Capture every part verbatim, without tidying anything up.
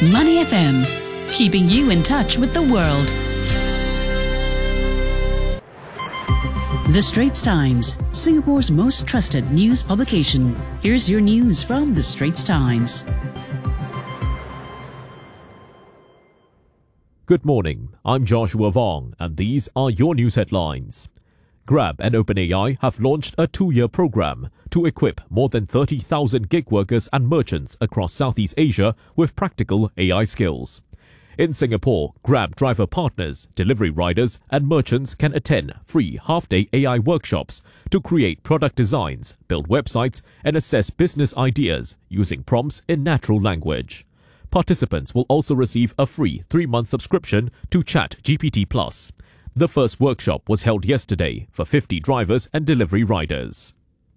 Money F M, keeping you in touch with the world. The Straits Times, Singapore's most trusted news publication. Here's your news from The Straits Times. Good morning, I'm Joshua Vong, and these are your news headlines. Grab and OpenAI have launched a two-year program to equip more than thirty thousand gig workers and merchants across Southeast Asia with practical A I skills. In Singapore, Grab driver partners, delivery riders and merchants can attend free half-day A I workshops to create product designs, build websites and assess business ideas using prompts in natural language. Participants will also receive a free three-month subscription to ChatGPT Plus. The first workshop was held yesterday for fifty drivers and delivery riders.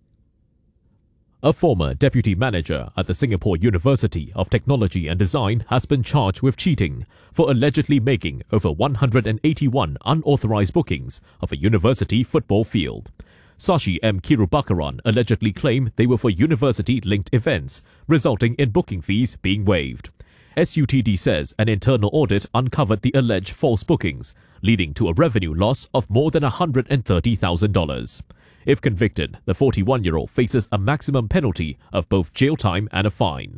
A former deputy manager at the Singapore University of Technology and Design has been charged with cheating for allegedly making over one hundred eighty-one unauthorized bookings of a university football field. Sashi M. Kirubakaran allegedly claimed they were for university-linked events, resulting in booking fees being waived. S U T D says an internal audit uncovered the alleged false bookings, leading to a revenue loss of more than one hundred thirty thousand dollars. If convicted, the forty-one-year-old faces a maximum penalty of both jail time and a fine.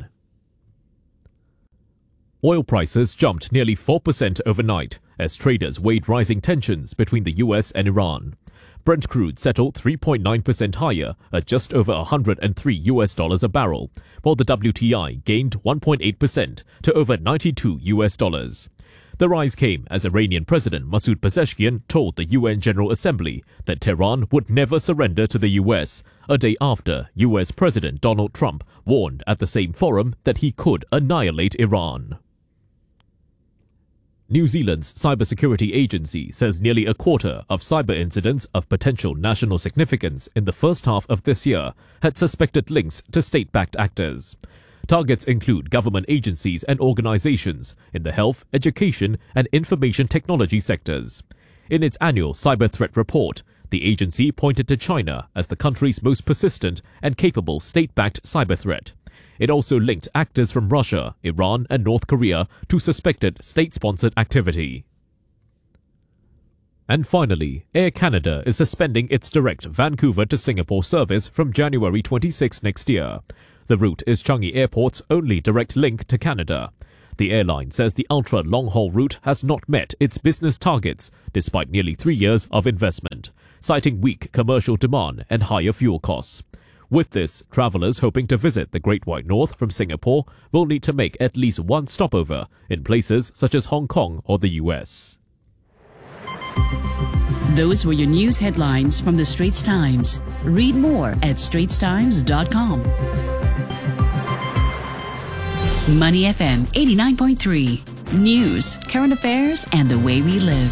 Oil prices jumped nearly four percent overnight as traders weighed rising tensions between the U S and Iran. Brent crude settled three point nine percent higher at just over one hundred three U S dollars a barrel, while the W T I gained one point eight percent to over ninety-two U S dollars. The rise came as Iranian President Masoud Pezeshkian told the U N General Assembly that Tehran would never surrender to the U S, a day after U S President Donald Trump warned at the same forum that he could annihilate Iran. New Zealand's cybersecurity agency says nearly a quarter of cyber incidents of potential national significance in the first half of this year had suspected links to state-backed actors. Targets include government agencies and organizations in the health, education, and information technology sectors. In its annual cyber threat report, the agency pointed to China as the country's most persistent and capable state-backed cyber threat. It also linked actors from Russia, Iran, and North Korea to suspected state-sponsored activity. And finally, Air Canada is suspending its direct Vancouver to Singapore service from January twenty-sixth next year. The route is Changi Airport's only direct link to Canada. The airline says the ultra-long-haul route has not met its business targets despite nearly three years of investment, citing weak commercial demand and higher fuel costs. With this, travellers hoping to visit the Great White North from Singapore will need to make at least one stopover in places such as Hong Kong or the U S. Those were your news headlines from The Straits Times. Read more at straits times dot com. Money F M eighty-nine point three. News, current affairs, and the way we live.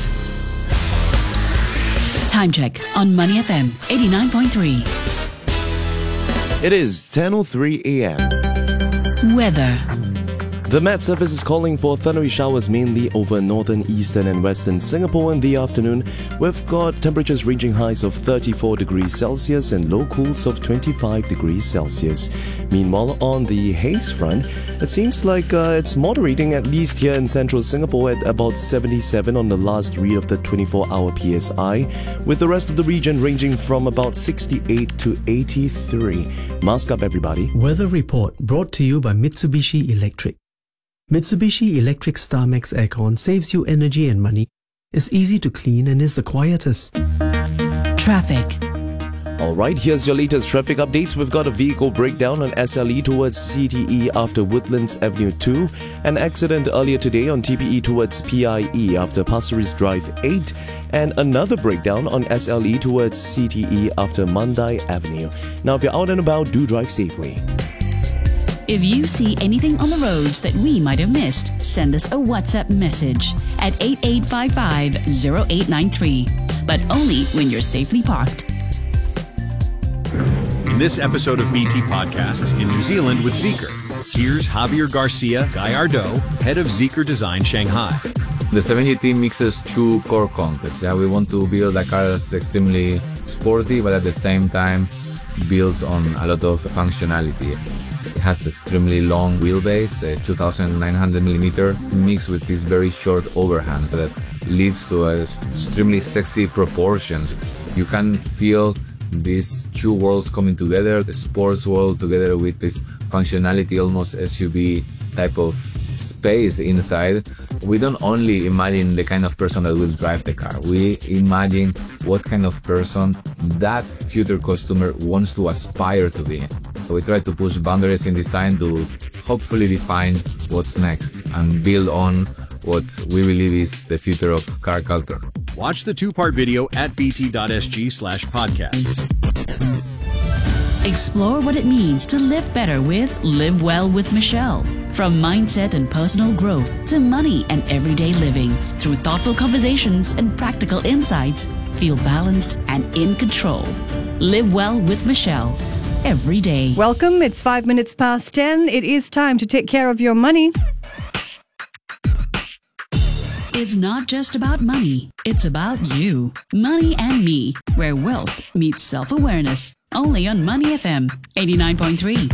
Time check on Money F M eighty-nine point three. It is ten oh three a.m. Weather. The Met Service is calling for thundery showers mainly over northern, eastern and western Singapore in the afternoon. We've got temperatures ranging highs of thirty-four degrees Celsius and low cools of twenty-five degrees Celsius. Meanwhile, on the haze front, it seems like uh, it's moderating at least here in central Singapore at about seventy-seven on the last read of the twenty-four hour P S I, with the rest of the region ranging from about sixty-eight to eighty-three. Mask up, everybody. Weather report brought to you by Mitsubishi Electric. Mitsubishi Electric StarMax Aircon saves you energy and money, is easy to clean and is the quietest. Traffic. Alright, here's your latest traffic updates. We've got a vehicle breakdown on S L E towards C T E after Woodlands Avenue two, an accident earlier today on T P E towards P I E after Pasir Ris Drive eight, and another breakdown on S L E towards C T E after Mandai Avenue. Now, if you're out and about, do drive safely. If you see anything on the roads that we might have missed, send us a WhatsApp message at eight eight five five zero eight nine three, but only when you're safely parked. In this episode of B T Podcasts in New Zealand with Zeekr, here's Javier Garcia Gallardo, head of Zeekr Design Shanghai. The seven-G team mixes two core concepts. Yeah, we want to build a car that's extremely sporty, but at the same time builds on a lot of functionality. It has extremely long wheelbase, uh, two thousand nine hundred millimeter, mixed with these very short overhangs that leads to a extremely sexy proportions. You can feel these two worlds coming together, the sports world together with this functionality, almost S U V type of space inside. We don't only imagine the kind of person that will drive the car. We imagine what kind of person that future customer wants to aspire to be. We try to push boundaries in design to hopefully define what's next and build on what we believe is the future of car culture. Watch the two-part video at bt.sg slash podcasts. Explore what it means to live better with Live Well with Michelle. From mindset and personal growth to money and everyday living, through thoughtful conversations and practical insights, feel balanced and in control. Live Well with Michelle. Every day. Welcome. It's five minutes past ten. It is time to take care of your money. It's not just about money. It's about you. Money and Me, where wealth meets self-awareness. Only on Money F M eighty-nine point three.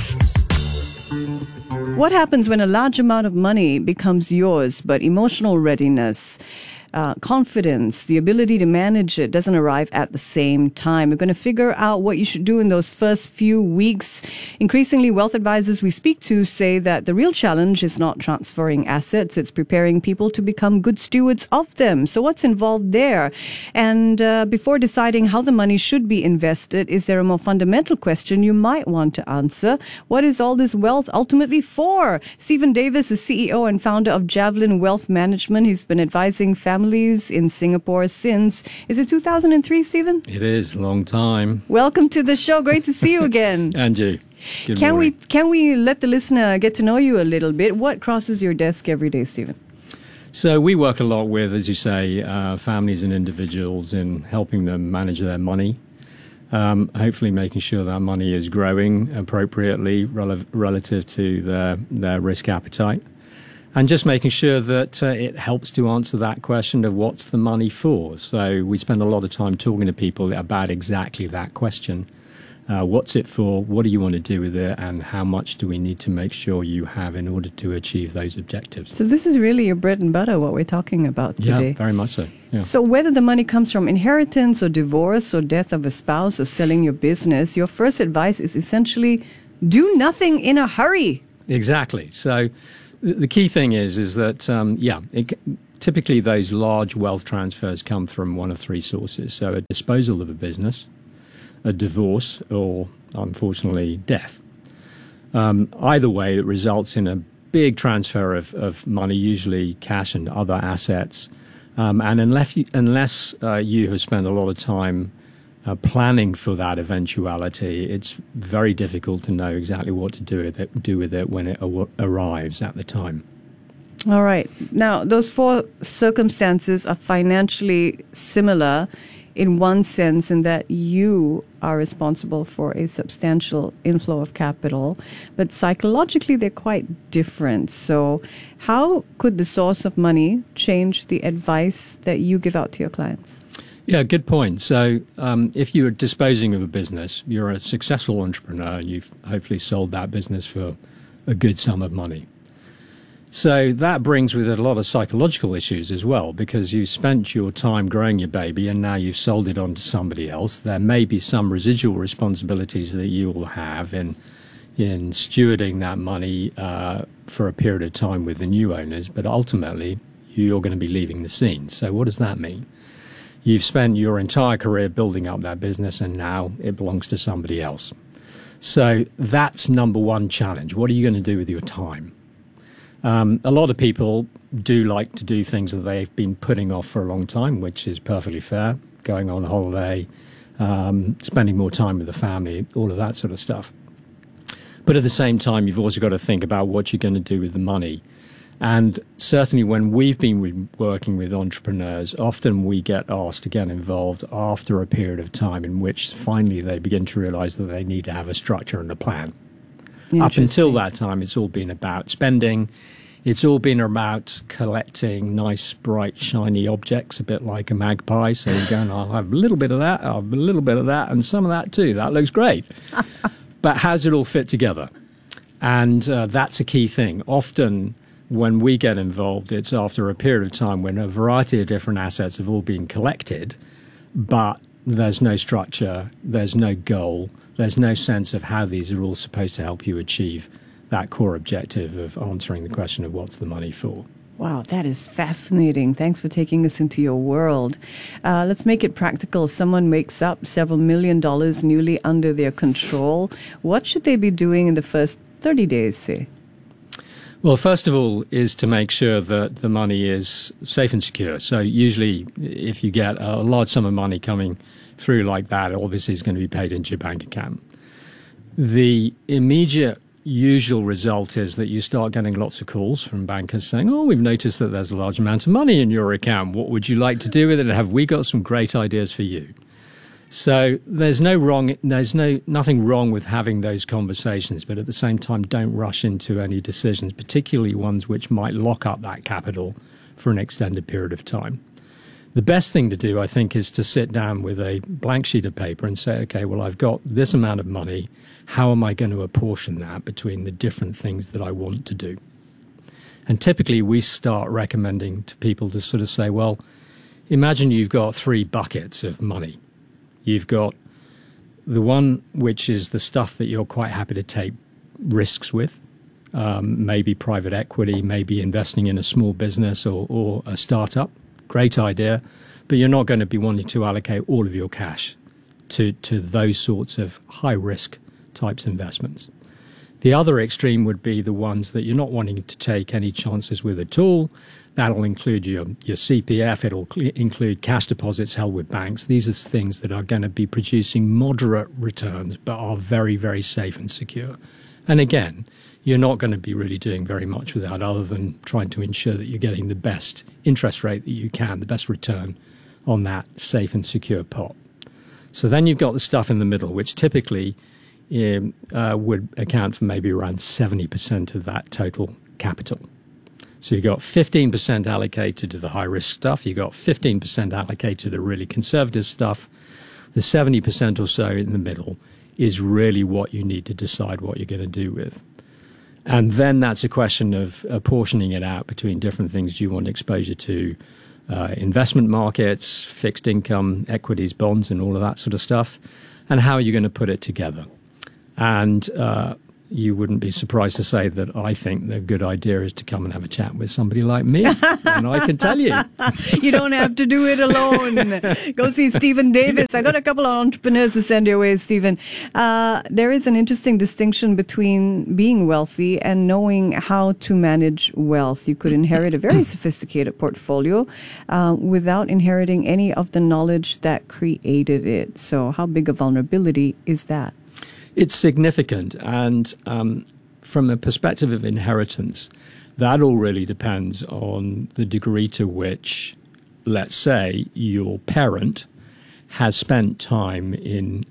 What happens when a large amount of money becomes yours, but emotional readiness, uh, confidence, the ability to manage it doesn't arrive at the same time? We're going to figure out what you should do in those first few weeks. Increasingly, wealth advisors we speak to say that the real challenge is not transferring assets, it's preparing people to become good stewards of them. So what's involved there? And uh, before deciding how the money should be invested, is there a more fundamental question you might want to answer? What is all this wealth ultimately for? Stephen Davis is C E O and founder of Javelin Wealth Management. He's been advising families in Singapore since, is it two thousand three, Stephen? It is, a long time. Welcome to the show. Great to see you again. Angie, good can morning. we Can we let the listener get to know you a little bit? What crosses your desk every day, Stephen? So we work a lot with, as you say, uh, families and individuals in helping them manage their money, um, hopefully making sure that money is growing appropriately rel- relative to their, their risk appetite. And just making sure that uh, it helps to answer that question of what's the money for. So we spend a lot of time talking to people about exactly that question. Uh, what's it for? What do you want to do with it? And how much do we need to make sure you have in order to achieve those objectives? So this is really your bread and butter, what we're talking about today. Yeah, very much so. Yeah. So whether the money comes from inheritance or divorce or death of a spouse or selling your business, your first advice is essentially do nothing in a hurry. Exactly. So the key thing is, is that, um, yeah, it, typically those large wealth transfers come from one of three sources. So a disposal of a business, a divorce, or unfortunately death. Um, either way, it results in a big transfer of, of money, usually cash and other assets. Um, and unless you, unless uh, you have spent a lot of time uh, planning for that eventuality, it's very difficult to know exactly what to do with it, do with it when it a- arrives at the time. All right. Now, those four circumstances are financially similar in one sense, in that you are responsible for a substantial inflow of capital, but psychologically they're quite different. So how could the source of money change the advice that you give out to your clients? Yeah, good point. So um, if you're disposing of a business, you're a successful entrepreneur, and you've hopefully sold that business for a good sum of money. So that brings with it a lot of psychological issues as well, because you spent your time growing your baby and now you've sold it on to somebody else. There may be some residual responsibilities that you will have in in stewarding that money uh, for a period of time with the new owners, but ultimately you're going to be leaving the scene. So what does that mean? You've spent your entire career building up that business and now it belongs to somebody else. So that's number one challenge. What are you going to do with your time? Um, a lot of people do like to do things that they've been putting off for a long time, which is perfectly fair. Going on holiday, um, spending more time with the family, all of that sort of stuff. But at the same time, you've also got to think about what you're going to do with the money. And certainly when we've been re- working with entrepreneurs, often we get asked to get involved after a period of time in which finally they begin to realize that they need to have a structure and a plan. Up until that time, it's all been about spending. It's all been about collecting nice, bright, shiny objects, a bit like a magpie. So you're going, I'll have a little bit of that, I'll have a little bit of that, and some of that too. That looks great. But how does it all fit together? And uh, that's a key thing. Often when we get involved, it's after a period of time when a variety of different assets have all been collected, but there's no structure, there's no goal, there's no sense of how these are all supposed to help you achieve that core objective of answering the question of what's the money for. Wow, that is fascinating. Thanks for taking us into your world. Uh, let's make it practical. Someone makes up several million dollars newly under their control. What should they be doing in the first thirty days, say? Well, first of all, is to make sure that the money is safe and secure. So usually if you get a large sum of money coming through like that, obviously it's going to be paid into your bank account. The immediate usual result is that you start getting lots of calls from bankers saying, oh, we've noticed that there's a large amount of money in your account. What would you like to do with it? And have we got some great ideas for you? So there's no wrong, there's no nothing wrong with having those conversations, but at the same time, don't rush into any decisions, particularly ones which might lock up that capital for an extended period of time. The best thing to do, I think, is to sit down with a blank sheet of paper and say, okay, well, I've got this amount of money. How am I going to apportion that between the different things that I want to do? And typically we start recommending to people to sort of say, well, imagine you've got three buckets of money. You've got the one which is the stuff that you're quite happy to take risks with, um, maybe private equity, maybe investing in a small business or, or a startup. Great idea, but you're not going to be wanting to allocate all of your cash to, to those sorts of high-risk types of investments. The other extreme would be the ones that you're not wanting to take any chances with at all. That'll include your, your C P F. It'll cl- include cash deposits held with banks. These are things that are going to be producing moderate returns, but are very, very safe and secure. And again, you're not going to be really doing very much with that other than trying to ensure that you're getting the best interest rate that you can, the best return on that safe and secure pot. So then you've got the stuff in the middle, which typically um, uh, would account for maybe around seventy percent of that total capital. So you've got fifteen percent allocated to the high-risk stuff. You've got fifteen percent allocated to the really conservative stuff. The seventy percent or so in the middle is really what you need to decide what you're going to do with. And then that's a question of apportioning it out between different things. Do you want exposure to uh, investment markets, fixed income, equities, bonds, and all of that sort of stuff? And how are you going to put it together? And uh, you wouldn't be surprised to say that I think the good idea is to come and have a chat with somebody like me, and I can tell you. You don't have to do it alone. Go see Stephen Davis. I got a couple of entrepreneurs to send your way, Stephen. Uh, there is an interesting distinction between being wealthy and knowing how to manage wealth. You could inherit a very sophisticated portfolio uh, without inheriting any of the knowledge that created it. So how big a vulnerability is that? It's significant, and um, from a perspective of inheritance, that all really depends on the degree to which, let's say, your parent has spent time in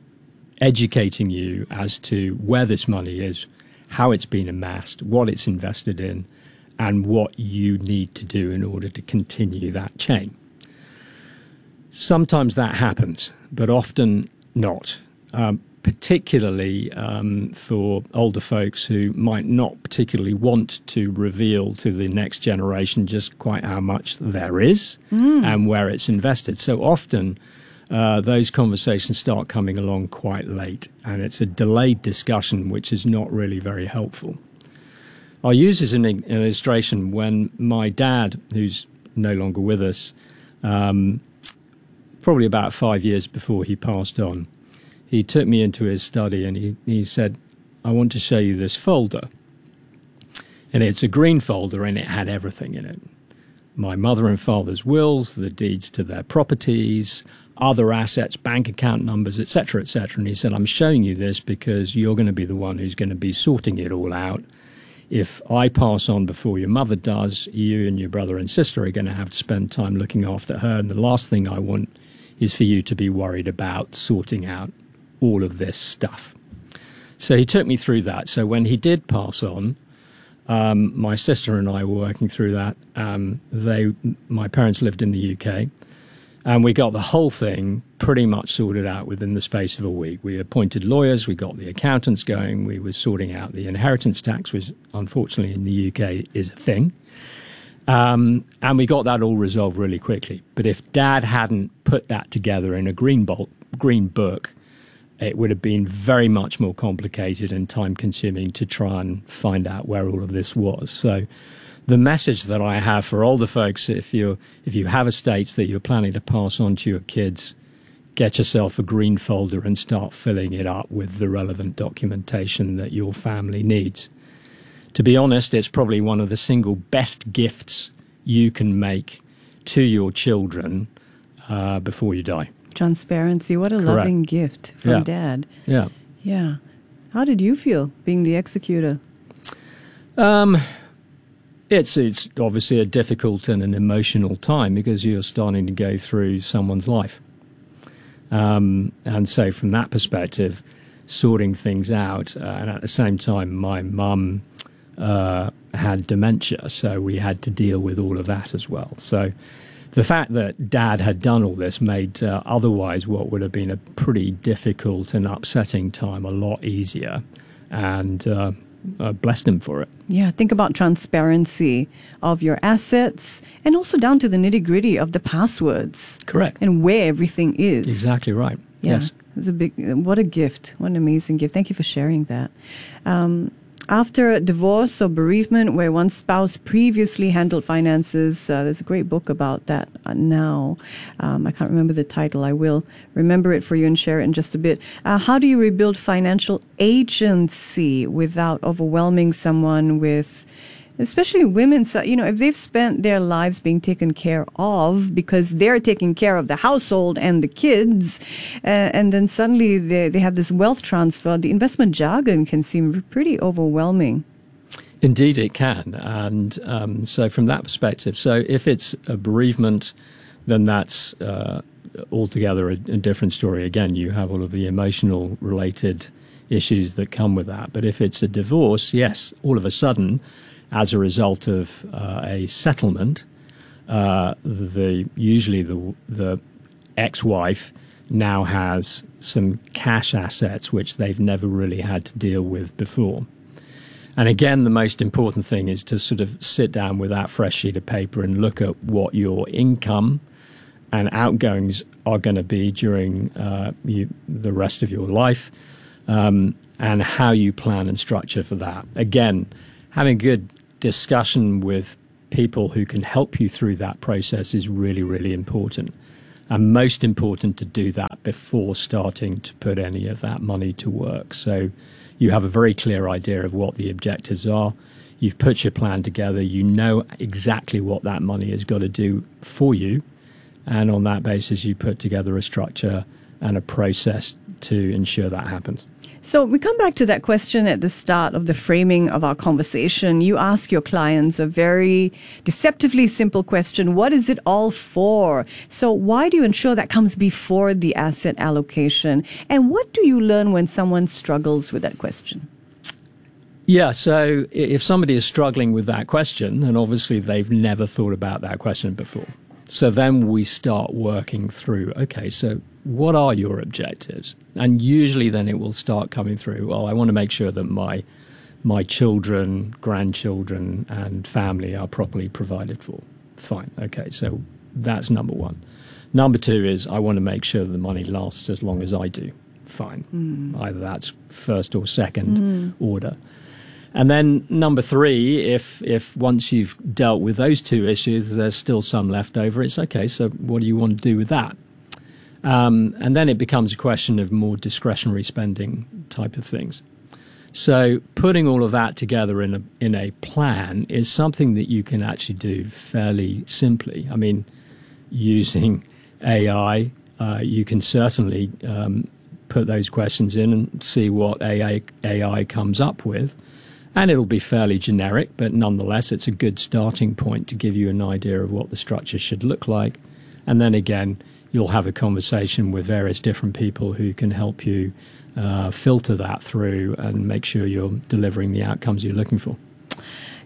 educating you as to where this money is, how it's been amassed, what it's invested in, and what you need to do in order to continue that chain. Sometimes that happens, but often not. Um, particularly um, for older folks who might not particularly want to reveal to the next generation just quite how much there is mm. and where it's invested. So often uh, those conversations start coming along quite late, and it's a delayed discussion which is not really very helpful. I'll use as an illustration when my dad, who's no longer with us, um, probably about five years before he passed on, he took me into his study and he, he said, I want to show you this folder. And it's a green folder and it had everything in it. My mother and father's wills, the deeds to their properties, other assets, bank account numbers, et cetera, et cetera. And he said, I'm showing you this because you're going to be the one who's going to be sorting it all out. If I pass on before your mother does, you and your brother and sister are going to have to spend time looking after her. And the last thing I want is for you to be worried about sorting out all of this stuff. So he took me through that. So when he did pass on, um, my sister and I were working through that. Um, they, my parents lived in the U K, And we got the whole thing pretty much sorted out within the space of a week. We appointed lawyers, we got the accountants going, we were sorting out the inheritance tax, which unfortunately in the U K is a thing. Um, and we got that all resolved really quickly. But if Dad hadn't put that together in a green, bolt, green book, it would have been very much more complicated and time-consuming to try and find out where all of this was. So the message that I have for older folks, if you if you have estates that you're planning to pass on to your kids, get yourself a green folder and start filling it up with the relevant documentation that your family needs. To be honest, it's probably one of the single best gifts you can make to your children uh, before you die. Transparency, what a Correct. loving gift from Yeah. Dad. Yeah. Yeah. How did you feel being the executor? Um, it's it's obviously a difficult and an emotional time because you're starting to go through someone's life. Um, and so from that perspective, sorting things out, uh, and at the same time, my mum uh, had dementia, so we had to deal with all of that as well. So the fact that Dad had done all this made uh, otherwise what would have been a pretty difficult and upsetting time a lot easier, and uh, I blessed him for it. Yeah, think about transparency of your assets and also down to the nitty-gritty of the passwords. Correct. And where everything is. Exactly right. Yeah, Yes. it's a big, what a gift. What an amazing gift. Thank you for sharing that. Um, after a divorce or bereavement where one spouse previously handled finances, uh, there's a great book about that uh, now. Um, I can't remember the title. I will remember it for you and share it in just a bit. Uh, how do you rebuild financial agency without overwhelming someone with, especially women, so, you know, if they've spent their lives being taken care of because they're taking care of the household and the kids, uh, and then suddenly they, they have this wealth transfer, the investment jargon can seem pretty overwhelming. Indeed, it can. And um, so from that perspective, so if it's a bereavement, then that's uh, altogether a, a different story. Again, you have all of the emotional related issues that come with that. But if it's a divorce, yes, all of a sudden, as a result of uh, a settlement, uh, the usually the the ex-wife now has some cash assets which they've never really had to deal with before. And again, the most important thing is to sort of sit down with that fresh sheet of paper and look at what your income and outgoings are going to be during uh, you, the rest of your life, um, and how you plan and structure for that. Again, having good discussion with people who can help you through that process is really, really important. And most important to do that before starting to put any of that money to work. So you have a very clear idea of what the objectives are. You've put your plan together. You know exactly what that money has got to do for you. And on that basis, you put together a structure and a process to ensure that happens. So we come back to that question at the start of the framing of our conversation. You ask your clients a very deceptively simple question. What is it all for? So why do you ensure that comes before the asset allocation? And what do you learn when someone struggles with that question? Yeah, so if somebody is struggling with that question, then obviously they've never thought about that question before. So then we start working through, okay, so what are your objectives? And usually then it will start coming through, well, I want to make sure that my my children, grandchildren, and family are properly provided for. Fine, okay, so that's number one. Number two is I want to make sure the money lasts as long as I do. Fine. Mm. Either that's first or second mm. order. And then number three, if if once you've dealt with those two issues, there's still some left over, it's okay, so what do you want to do with that? Um, and then it becomes a question of more discretionary spending type of things. So putting all of that together in a in a plan is something that you can actually do fairly simply. I mean, using A I, uh, you can certainly um, put those questions in and see what A I, A I comes up with. And it'll be fairly generic, but nonetheless, it's a good starting point to give you an idea of what the structure should look like. And then again, you'll have a conversation with various different people who can help you uh, filter that through and make sure you're delivering the outcomes you're looking for.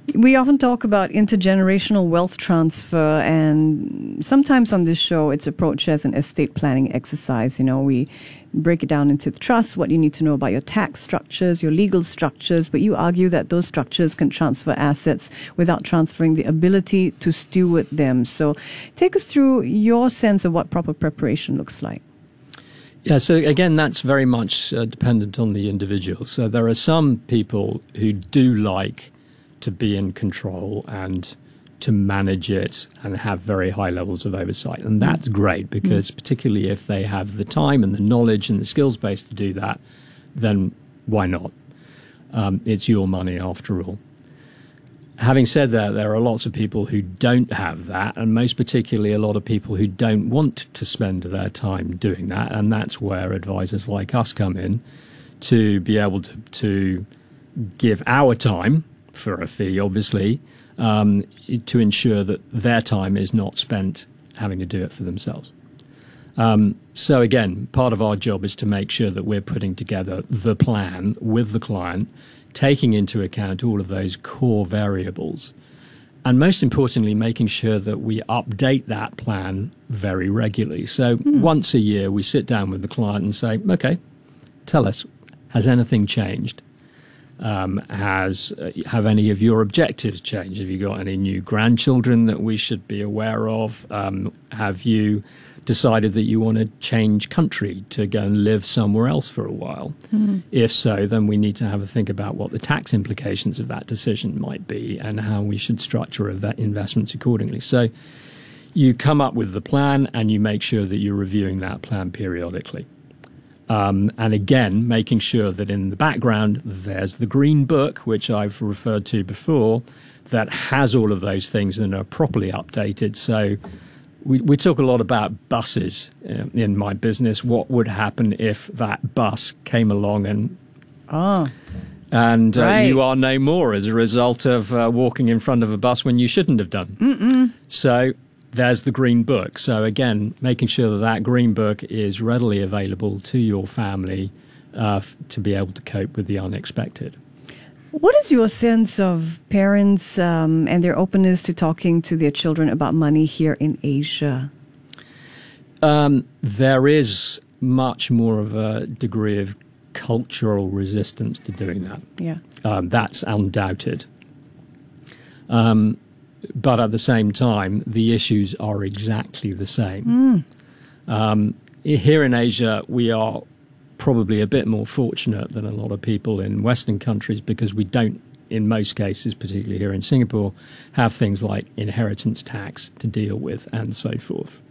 We often talk about intergenerational wealth transfer, and sometimes on this show it's approached as an estate planning exercise. You know, we break it down into the trust, what you need to know about your tax structures, your legal structures, but you argue that those structures can transfer assets without transferring the ability to steward them. So take us through your sense of what proper preparation looks like. Yeah, so again, that's very much uh, dependent on the individual. So there are some people who do like to be in control and to manage it and have very high levels of oversight. And that's great because mm. particularly if they have the time and the knowledge and the skills base to do that, then why not? Um, it's your money after all. Having said that, there are lots of people who don't have that, and most particularly a lot of people who don't want to spend their time doing that. And that's where advisors like us come in to be able to, to give our time for a fee, obviously, um, to ensure that their time is not spent having to do it for themselves. Um, so again, part of our job is to make sure that we're putting together the plan with the client, taking into account all of those core variables, and most importantly, making sure that we update that plan very regularly. So mm. once a year, we sit down with the client and say, okay, tell us, has anything changed? Um, has uh, have any of your objectives changed? Have you got any new grandchildren that we should be aware of? Um, have you decided that you want to change country to go and live somewhere else for a while? Mm-hmm. If so, then we need to have a think about what the tax implications of that decision might be and how we should structure investments accordingly. So you come up with the plan and you make sure that you're reviewing that plan periodically. Um, and again, making sure that in the background, there's the green book, which I've referred to before, that has all of those things and are properly updated. So we, we talk a lot about buses in, in my business. What would happen if that bus came along and oh, and uh, right. you are no more as a result of uh, walking in front of a bus when you shouldn't have done? Mm-mm. So there's the green book. So again, making sure that that green book is readily available to your family uh, f- to be able to cope with the unexpected. What is your sense of parents um, and their openness to talking to their children about money here in Asia? Um, there is much more of a degree of cultural resistance to doing that. Yeah, um, that's undoubted. Um, But at the same time, the issues are exactly the same. Mm. Um, here in Asia, we are probably a bit more fortunate than a lot of people in Western countries because we don't, in most cases, particularly here in Singapore, have things like inheritance tax to deal with and so forth.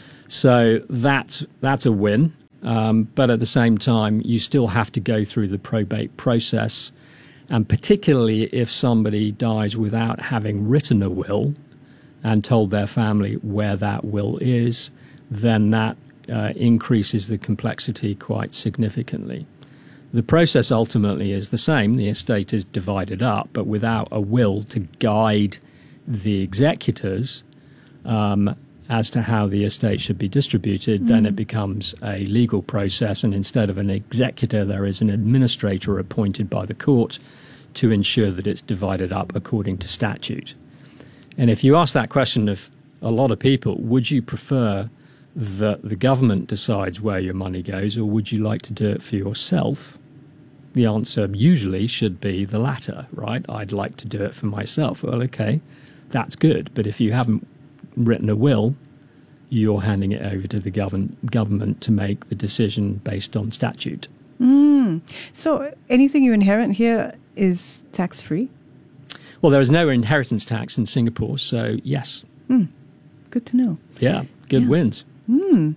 So that's, that's a win. Um, but at the same time, you still have to go through the probate process. And particularly if somebody dies without having written a will and told their family where that will is, then that uh, increases the complexity quite significantly. The process ultimately is the same. The estate is divided up, but without a will to guide the executors um, as to how the estate should be distributed, mm. then it becomes a legal process. And instead of an executor, there is an administrator appointed by the court to ensure that it's divided up according to statute. And if you ask that question of a lot of people, would you prefer that the government decides where your money goes, or would you like to do it for yourself? The answer usually should be the latter, right? I'd like to do it for myself. Well, okay, that's good. But if you haven't written a will, you're handing it over to the govern- government to make the decision based on statute. Mm. So anything you inherit here is tax-free? Well, there is no inheritance tax in Singapore, so yes. Mm. Good to know. Yeah, good yeah. wins. Mm.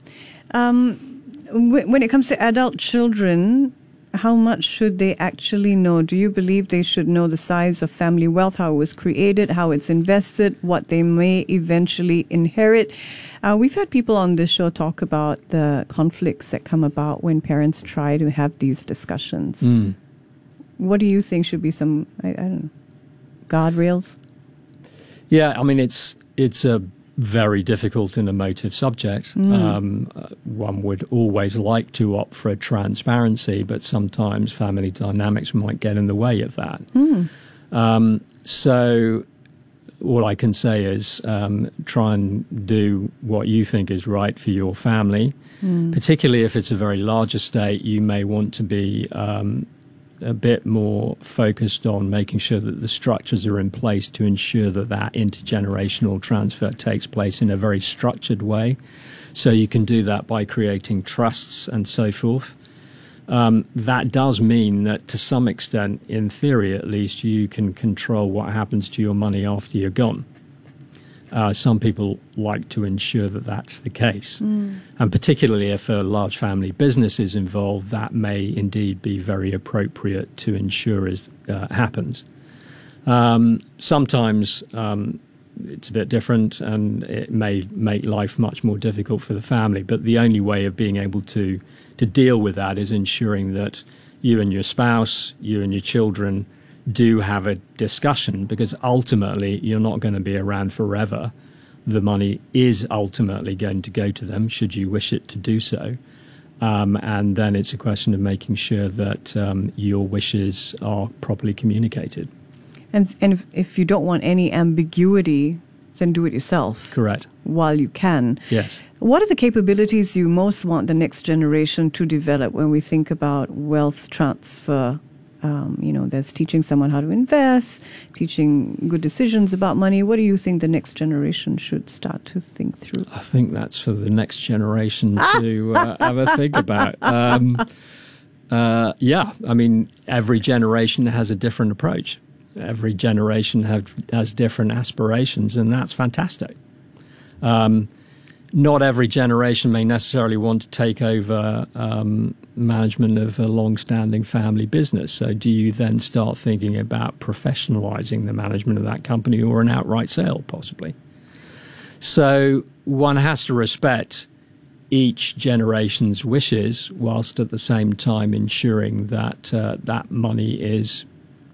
Um, w- when it comes to adult children, how much should they actually know? Do you believe they should know the size of family wealth, how it was created, how it's invested, what they may eventually inherit? Uh, we've had people on this show talk about the conflicts that come about when parents try to have these discussions. Mm. What do you think should be some, I, I don't know, guardrails? Yeah, I mean, it's it's a very difficult and emotive subject. Mm. Um, uh, one would always like to opt for a transparency, but sometimes family dynamics might get in the way of that. Mm. Um, so all I can say is um, try and do what you think is right for your family. Mm. Particularly if it's a very large estate, you may want to be um, a bit more focused on making sure that the structures are in place to ensure that that intergenerational transfer takes place in a very structured way. So you can do that by creating trusts and so forth. Um, that does mean that to some extent, in theory at least, you can control what happens to your money after you're gone. Uh, some people like to ensure that that's the case. Mm. And particularly if a large family business is involved, that may indeed be very appropriate to ensure as uh, happens. Um, sometimes um, it's a bit different and it may make life much more difficult for the family. But the only way of being able to, to deal with that is ensuring that you and your spouse, you and your children do have a discussion, because ultimately you're not going to be around forever. The money is ultimately going to go to them should you wish it to do so. Um, and then it's a question of making sure that um, your wishes are properly communicated. And and if, if you don't want any ambiguity, then do it yourself. Correct. While you can. Yes. What are the capabilities you most want the next generation to develop when we think about wealth transfer? Um, you know, there's teaching someone how to invest, teaching good decisions about money. What do you think the next generation should start to think through? I think that's for the next generation to uh, have a think about. Um, uh, yeah, I mean, every generation has a different approach. Every generation have, has different aspirations, and that's fantastic. Um, not every generation may necessarily want to take over um, management of a long-standing family business. So do you then start thinking about professionalizing the management of that company, or an outright sale, possibly? So one has to respect each generation's wishes, whilst at the same time ensuring that uh, that money is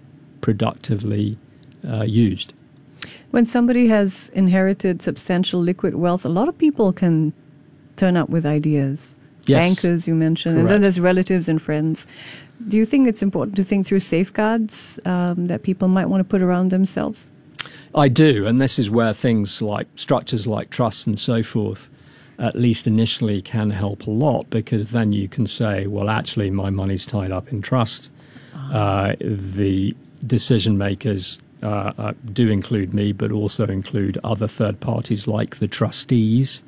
productively uh, used. When somebody has inherited substantial liquid wealth, a lot of people can turn up with ideas. Yes. Bankers, you mentioned, correct. And then there's relatives and friends. Do you think it's important to think through safeguards um, that people might want to put around themselves? I do, and this is where things like structures like trusts and so forth, at least initially, can help a lot, because then you can say, well, actually, my money's tied up in trust. Oh. Uh, the decision makers uh, uh, do include me, but also include other third parties like the trustees.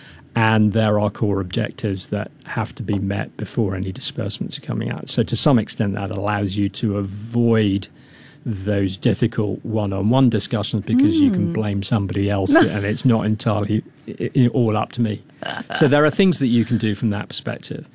And there are core objectives that have to be met before any disbursements are coming out. So to some extent, that allows you to avoid those difficult one-on-one discussions, because mm. you can blame somebody else and it's not entirely all up to me. So there are things that you can do from that perspective.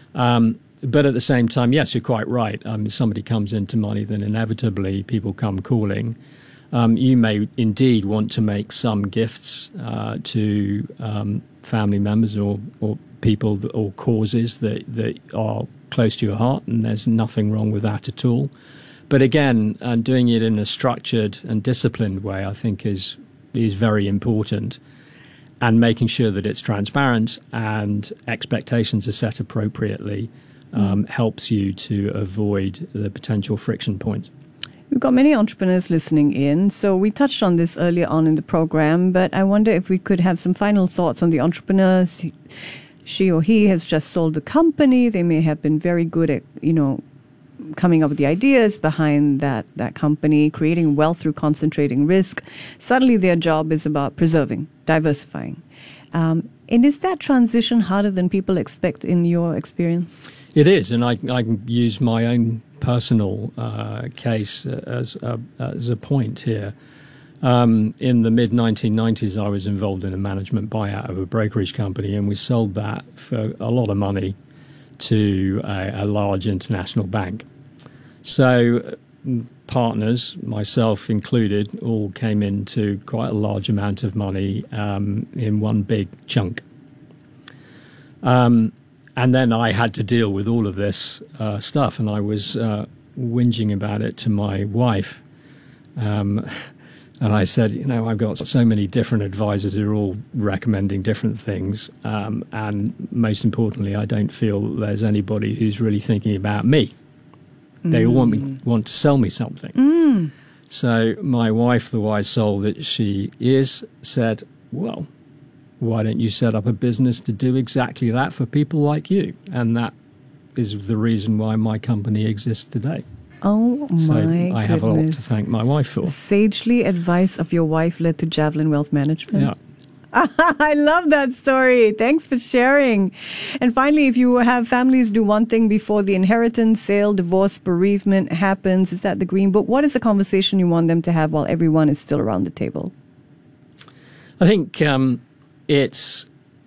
Um, but at the same time, yes, you're quite right. Um, if somebody comes into money, then inevitably people come calling. Um, you may indeed want to make some gifts uh, to um, family members or, or people that, or causes that, that are close to your heart, and there's nothing wrong with that at all. But again, uh, doing it in a structured and disciplined way, I think, is is very important, and making sure that it's transparent and expectations are set appropriately um, mm. helps you to avoid the potential friction points. We've got many entrepreneurs listening in, so we touched on this earlier on in the program, but I wonder if we could have some final thoughts on the entrepreneurs. She or he has just sold a company. They may have been very good at, you know, coming up with the ideas behind that, that company, creating wealth through concentrating risk. Suddenly their job is about preserving, diversifying. Um, and is that transition harder than people expect in your experience? It is, and I, I can use my own personal uh, case as a, as a point here. Um, in the mid nineteen nineties, I was involved in a management buyout of a brokerage company, and we sold that for a lot of money to a, a large international bank. So partners, myself included, all came into quite a large amount of money um, in one big chunk. Um, and then I had to deal with all of this uh, stuff, and I was uh, whinging about it to my wife. Um, and I said, you know, I've got so many different advisors who are all recommending different things. Um, and most importantly, I don't feel there's anybody who's really thinking about me. They mm. all want me, want to sell me something. Mm. So my wife, the wise soul that she is, said, well, why don't you set up a business to do exactly that for people like you? And that is the reason why my company exists today. Oh, so my I have goodness. a lot to thank my wife for. Sagely advice of your wife led to Javelin Wealth Management. Yeah. I love that story. Thanks for sharing. And finally, if you have families do one thing before the inheritance, sale, divorce, bereavement happens, is that the Green Book? What is the conversation you want them to have while everyone is still around the table? I think um, it's,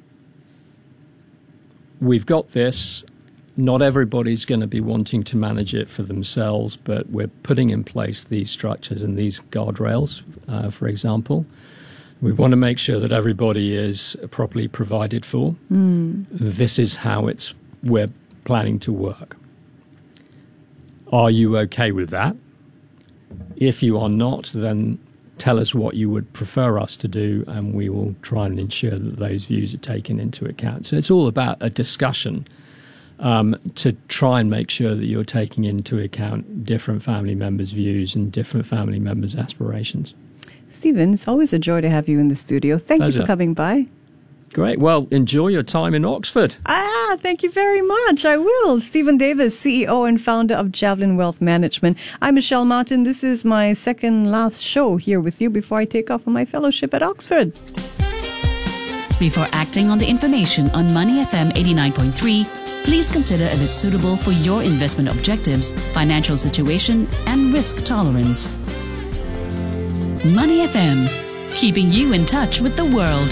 we've got this. Not everybody's going to be wanting to manage it for themselves, but we're putting in place these structures and these guardrails, uh, for example. We want to make sure that everybody is properly provided for. Mm. This is how it's we're planning to work. Are you okay with that? If you are not, then tell us what you would prefer us to do, and we will try and ensure that those views are taken into account. So it's all about a discussion um, to try and make sure that you're taking into account different family members' views and different family members' aspirations. Stephen, it's always a joy to have you in the studio. Thank Pleasure. you for coming by. Great. Well, enjoy your time in Oxford. Ah, thank you very much. I will. Stephen Davis, C E O and founder of Javelin Wealth Management. I'm Michelle Martin. This is my second last show here with you before I take off on my fellowship at Oxford. Before acting on the information on Money F M eighty-nine point three, please consider if it's suitable for your investment objectives, financial situation, and risk tolerance. Money F M, keeping you in touch with the world.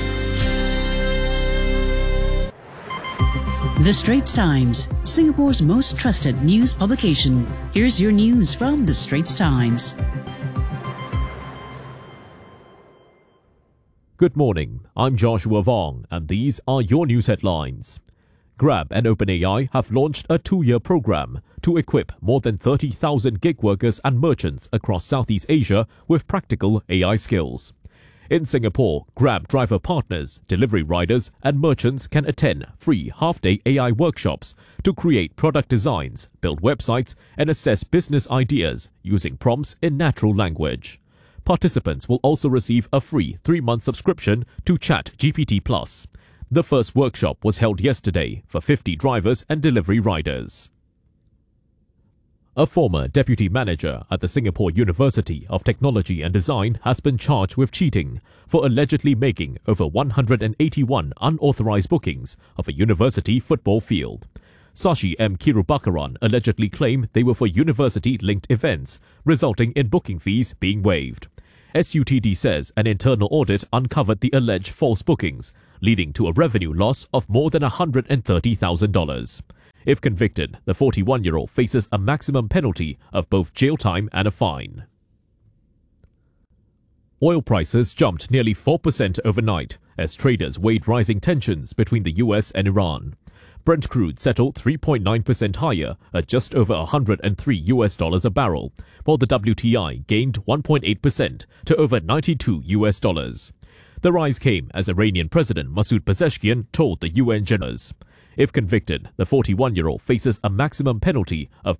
The Straits Times, Singapore's most trusted news publication. Here's your news from The Straits Times. Good morning, I'm Joshua Vong, and these are your news headlines. Grab and OpenAI have launched a two-year program to equip more than thirty thousand gig workers and merchants across Southeast Asia with practical A I skills. In Singapore, Grab driver partners, delivery riders, and merchants can attend free half-day A I workshops to create product designs, build websites, and assess business ideas using prompts in natural language. Participants will also receive a free three-month subscription to ChatGPT Plus. The first workshop was held yesterday for fifty drivers and delivery riders. A former deputy manager at the Singapore University of Technology and Design has been charged with cheating for allegedly making over one hundred eighty-one unauthorized bookings of a university football field. Sashi M. Kirubakaran allegedly claimed they were for university-linked events, resulting in booking fees being waived. S U T D says an internal audit uncovered the alleged false bookings, leading to a revenue loss of more than one hundred thirty thousand dollars. If convicted, the forty-one-year-old faces a maximum penalty of both jail time and a fine. Oil prices jumped nearly four percent overnight as traders weighed rising tensions between the U S and Iran. Brent crude settled three point nine percent higher at just over one hundred three U S dollars a barrel, while the W T I gained one point eight percent to over ninety-two U S dollars. The rise came as Iranian President Masoud Pezeshkian told the U N generals. If convicted, the forty-one-year-old faces a maximum penalty of